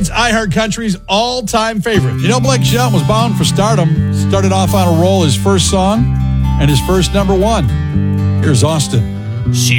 It's iHeartCountry's all-time favorite. You know, Blake Shelton was bound for stardom. Started off on a roll, his first song and his first number one. Here's Austin.